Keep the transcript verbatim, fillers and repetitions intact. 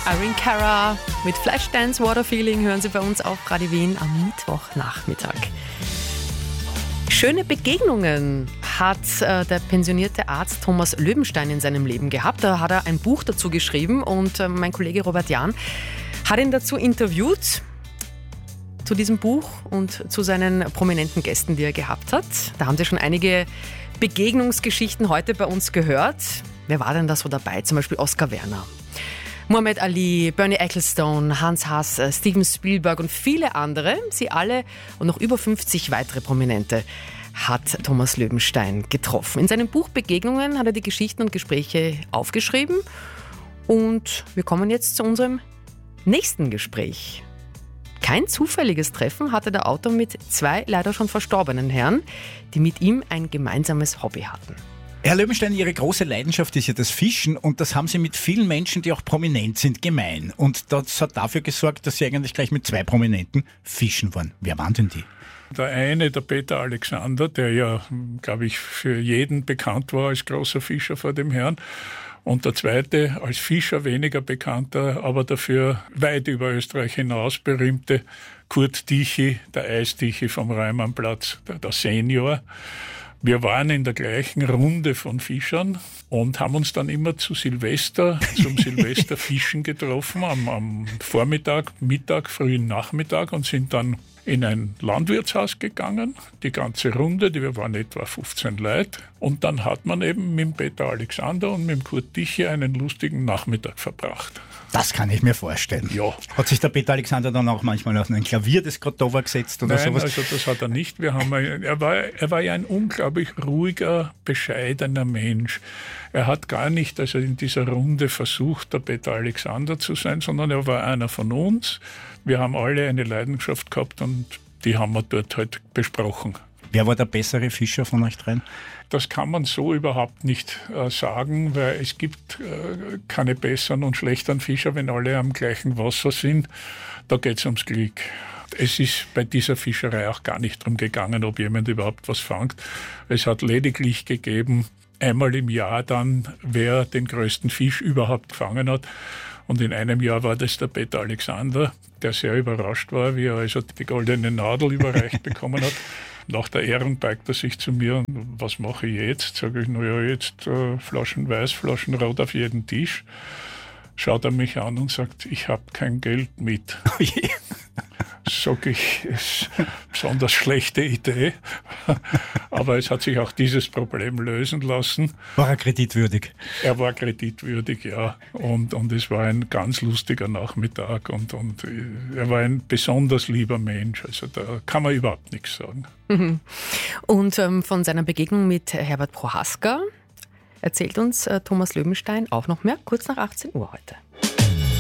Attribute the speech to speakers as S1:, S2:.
S1: Irene Cara mit Flashdance Water Feeling hören Sie bei uns auf Radio Wien am Mittwochnachmittag. Schöne Begegnungen hat äh, der pensionierte Arzt Thomas Löwenstein in seinem Leben gehabt. Da hat er ein Buch dazu geschrieben und äh, mein Kollege Robert Jahn hat ihn dazu interviewt, zu diesem Buch und zu seinen prominenten Gästen, die er gehabt hat. Da haben Sie schon einige Begegnungsgeschichten heute bei uns gehört. Wer war denn da so dabei? Zum Beispiel Oskar Werner, Muhammad Ali, Bernie Ecclestone, Hans Haas, Steven Spielberg und viele andere. Sie alle und noch über fünfzig weitere Prominente hat Thomas Löwenstein getroffen. In seinem Buch Begegnungen hat er die Geschichten und Gespräche aufgeschrieben. Und wir kommen jetzt zu unserem nächsten Gespräch. Kein zufälliges Treffen hatte der Autor mit zwei leider schon verstorbenen Herren, die mit ihm ein gemeinsames Hobby hatten.
S2: Herr Löwenstein, Ihre große Leidenschaft ist ja das Fischen und das haben Sie mit vielen Menschen, die auch prominent sind, gemein. Und das hat dafür gesorgt, dass Sie eigentlich gleich mit zwei Prominenten fischen waren. Wer waren denn die?
S3: Der eine, der Peter Alexander, der ja, glaube ich, für jeden bekannt war als großer Fischer vor dem Herrn. Und der zweite, als Fischer weniger bekannter, aber dafür weit über Österreich hinaus berühmte Kurt Tichy, der Eistichy vom Reimannplatz, der, der Senior. Wir waren in der gleichen Runde von Fischern und haben uns dann immer zu Silvester, zum Silvesterfischen getroffen, am, am Vormittag, Mittag, frühen Nachmittag und sind dann in ein Landwirtshaus gegangen, die ganze Runde, die wir waren etwa fünfzehn Leute. Und dann hat man eben mit dem Peter Alexander und mit dem Kurt Tichy einen lustigen Nachmittag verbracht.
S2: Das kann ich mir vorstellen.
S3: Ja.
S2: Hat sich der Peter Alexander dann auch manchmal auf ein Klavier, das gerade da war, gesetzt oder
S3: Nein,
S2: sowas?
S3: also das hat er nicht. Wir haben, er, war, er war ja ein unglaublich ruhiger, bescheidener Mensch. Er hat gar nicht also in dieser Runde versucht, der Peter Alexander zu sein, sondern er war einer von uns. Wir haben alle eine Leidenschaft gehabt und die haben wir dort halt besprochen.
S2: Wer war der bessere Fischer von euch dreien?
S3: Das kann man so überhaupt nicht äh, sagen, weil es gibt äh, keine besseren und schlechteren Fischer, wenn alle am gleichen Wasser sind. Da geht es ums Glück. Es ist bei dieser Fischerei auch gar nicht darum gegangen, ob jemand überhaupt was fängt. Es hat lediglich gegeben, einmal im Jahr dann, wer den größten Fisch überhaupt gefangen hat. Und in einem Jahr war das der Peter Alexander, der sehr überrascht war, wie er also die goldene Nadel überreicht bekommen hat. Nach der Ehrung beigt er sich zu mir und was mache ich jetzt? Sage ich, naja, jetzt äh, Flaschen Weiß, Flaschen Rot auf jeden Tisch. Schaut er mich an und sagt, ich habe kein Geld mit.
S2: Oh je.
S3: Sag ich, ist eine besonders schlechte Idee. Aber es hat sich auch dieses Problem lösen lassen.
S2: War er kreditwürdig?
S3: Er war kreditwürdig, ja. Und, und es war ein ganz lustiger Nachmittag. Und, und er war ein besonders lieber Mensch. Also da kann man überhaupt nichts sagen.
S1: Mhm. Und ähm, von seiner Begegnung mit Herbert Prohaska erzählt uns äh, Thomas Löwenstein auch noch mehr, kurz nach achtzehn Uhr heute.